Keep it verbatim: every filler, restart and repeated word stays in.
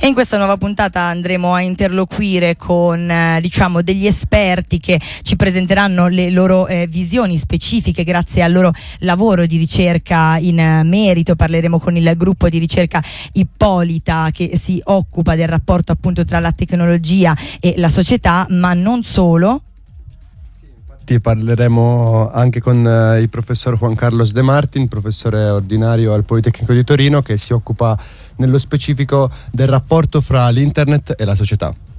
E in questa nuova puntata andremo a interloquire con eh, diciamo degli esperti che ci presenteranno le loro eh, visioni specifiche grazie al loro lavoro di ricerca in eh, merito. Parleremo con il gruppo di ricerca Ippolita che si occupa del rapporto appunto tra la tecnologia e la società, ma non solo. Parleremo anche con eh, il professor Juan Carlos De Martin, professore ordinario al Politecnico di Torino, che si occupa nello specifico del rapporto fra l'internet e la società.